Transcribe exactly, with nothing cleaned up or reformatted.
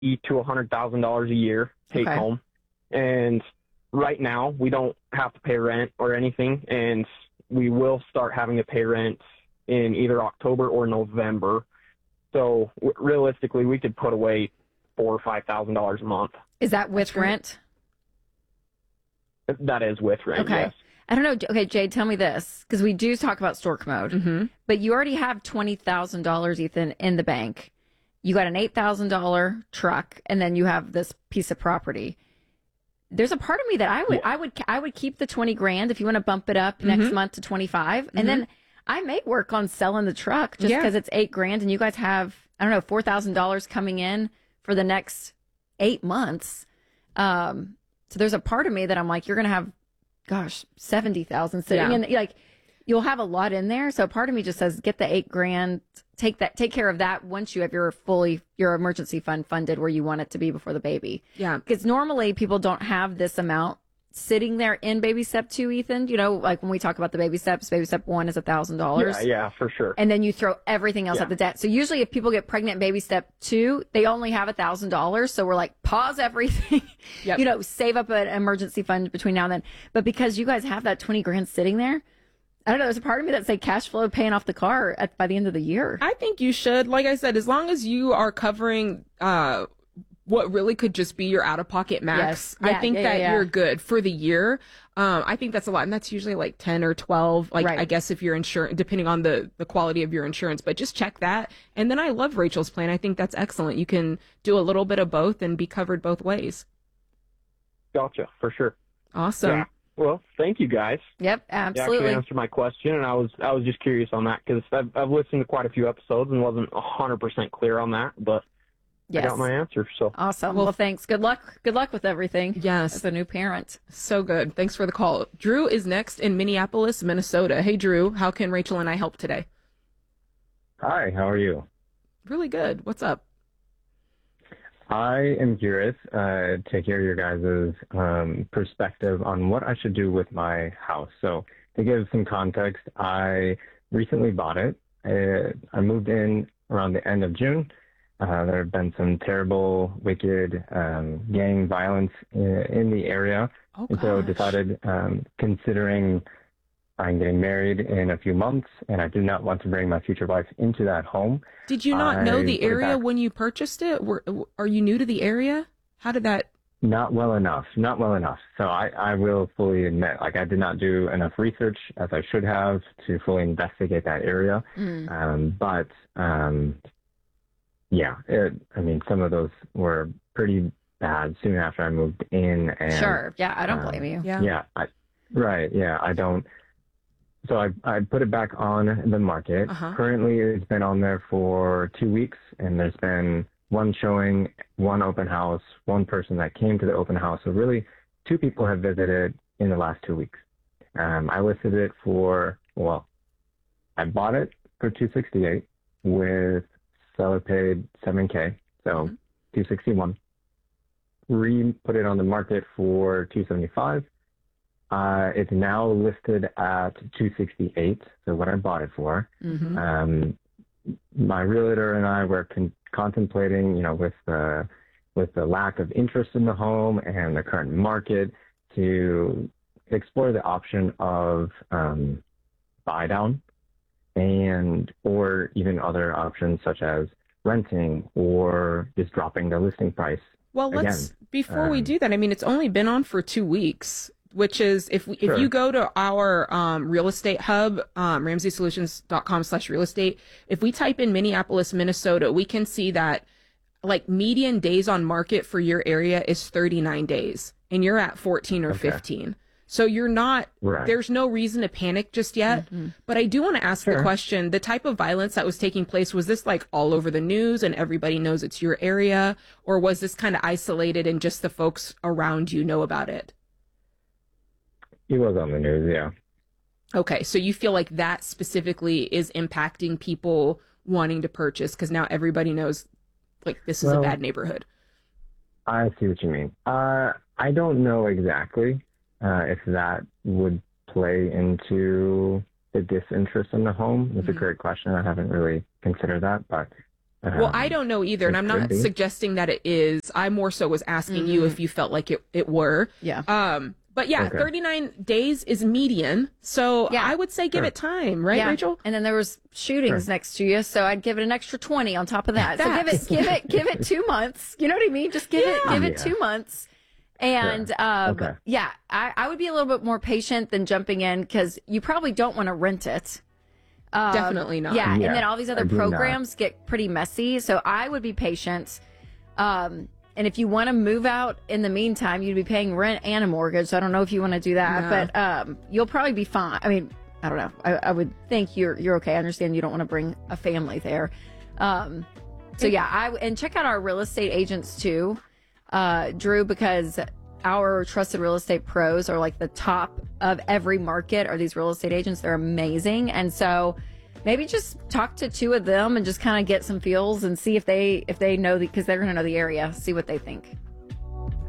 to a hundred thousand dollars a year take Okay. home, and right now we don't have to pay rent or anything, and we will start having to pay rent in either October or November. So w- realistically, we could put away four or five thousand dollars a month. Is that with rent? That is with rent. Okay. Yes. I don't know. Okay, Jade, tell me this, because we do talk about stork mode, Mm-hmm. but you already have twenty thousand dollars, Ethan, in the bank. You got an eight thousand dollars truck, and then you have this piece of property. There's a part of me that I would, Yeah. I would, I would keep the twenty grand if you want to bump it up Mm-hmm. next month to twenty-five, and then I may work on selling the truck just Yeah. because it's eight grand, and you guys have, I don't know, four thousand dollars coming in for the next eight months. Um, so there's a part of me that I'm like, you're gonna have, gosh, seventy thousand sitting Yeah. in, like, you'll have a lot in there. So part of me just says, get the eight grand, take that, take care of that once you have your fully, your emergency fund funded where you want it to be before the baby. Yeah. Because normally people don't have this amount sitting there in baby step two, Ethan. You know, like when we talk about the baby steps, baby step one is a thousand dollars. Yeah, yeah, for sure. And then you throw everything else Yeah. at the debt. So usually if people get pregnant in baby step two, they only have a thousand dollars. So we're like, pause everything, Yep. you know, save up an emergency fund between now and then. But because you guys have that twenty grand sitting there, I don't know, there's a part of me that say cash flow paying off the car at, by the end of the year. I think you should. Like I said, as long as you are covering uh, what really could just be your out-of-pocket max, Yes. I Yeah, think yeah, that yeah, yeah. you're good for the year. Um, I think that's a lot, and that's usually like ten or twelve. Like Right. I guess if you're insurance, depending on the the quality of your insurance, but just check that. And then I love Rachel's plan. I think that's excellent. You can do a little bit of both and be covered both ways. Gotcha, for sure. Awesome. Yeah. Well, thank you guys. Yep, You absolutely. actually answered my question, and I was I was just curious on that because I've, I've listened to quite a few episodes and wasn't one hundred percent clear on that, but Yes. I got my answer. So Awesome. Well, thanks. Good luck. Good luck with everything. Yes. As a new parent. So good. Thanks for the call. Drew is next in Minneapolis, Minnesota. Hey, Drew, how can Rachel and I help today? Hi, how are you? Really good. What's up? I am curious uh, to hear your guys' um, perspective on what I should do with my house. So, to give some context, I recently bought it. Uh, I moved in around the end of June. Uh, there have been some terrible, wicked um, gang violence in, in the area. Oh, and so gosh. decided, um, considering I'm getting married in a few months, and I do not want to bring my future wife into that home. Did you not know I the put it area back- when you purchased it? Were, are you new to the area? How did that? Not well enough. Not well enough. So I, I will fully admit, like I did not do enough research as I should have to fully investigate that area. Mm. Um, but um, yeah, it, I mean, some of those were pretty bad soon after I moved in. And Sure. Yeah, I don't um, blame you. Yeah. yeah, I, right. Yeah, I don't. So I I put it back on the market. Uh-huh. Currently, it's been on there for two weeks, and there's been one showing, one open house, one person that came to the open house. So really, two people have visited in the last two weeks. Um, I listed it for, well, I bought it for two sixty-eight with seller paid seven K, so Mhm. two sixty-one. Re put it on the market for two seventy-five. Uh, it's now listed at two sixty-eight, so what I bought it for. Mm-hmm. Um, my realtor and I were con- contemplating, you know, with the with the lack of interest in the home and the current market, to explore the option of um, buy down, and or even other options such as renting or just dropping the listing price. Well, let's Again, before we um, do that. I mean, it's only been on for two weeks, which is if we, Sure. if you go to our um, real estate hub, um, ramsey solutions dot com slash real estate. If we type in Minneapolis, Minnesota, we can see that like median days on market for your area is thirty-nine days, and you're at fourteen or Okay. fifteen. So you're not, Right. there's no reason to panic just yet. Mm-hmm. But I do want to ask the Sure. question, the type of violence that was taking place, was this like all over the news and everybody knows it's your area? Or was this kind of isolated and just the folks around you know about it? It was on the news, yeah. Okay, so you feel like that specifically is impacting people wanting to purchase because now everybody knows like this is a Well, bad neighborhood. I see what you mean. Uh, I don't know exactly uh, if that would play into the disinterest in the home. That's Mhm. a great question. I haven't really considered that, but Well, I don't know either, and I'm not be. suggesting that it is. I more so was asking Mm-hmm. you if you felt like it, it were. Yeah. Um, but yeah, Okay. thirty-nine days is median, so Yeah. I would say give Sure. it time, right, yeah. Rachel? And then there was shootings Sure. next to you, so I'd give it an extra twenty on top of that. So give it, That's- give it, give it two months. You know what I mean? Just give it, Yeah. give it Yeah. two months. And Sure. um, Okay. yeah, I, I would be a little bit more patient than jumping in because you probably don't want to rent it. Um, Definitely not. Yeah, Yeah, and then all these other I do not. programs get pretty messy. So I would be patient. Um, and if you want to move out in the meantime, you'd be paying rent and a mortgage. So I don't know if you want to do that, No. but um, you'll probably be fine. I mean, I don't know. I, I would think you're you're okay. I understand you don't want to bring a family there. Um, so yeah, I and check out our real estate agents too, uh, Drew, because our trusted real estate pros are like the top of every market are these real estate agents. They're amazing. And so maybe just talk to two of them and just kind of get some feels and see if they if they know because they're going to know the area, see what they think.